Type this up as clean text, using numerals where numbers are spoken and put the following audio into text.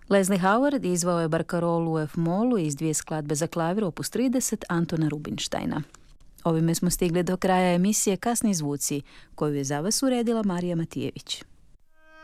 Leslie Howard izvao je barkarolu u F-molu iz 2 skladbe za klavir opus 30 Antona Rubinsteina. Ovime smo stigli do kraja emisije Kasni zvuci, koju je za vas uredila Marija Matijević.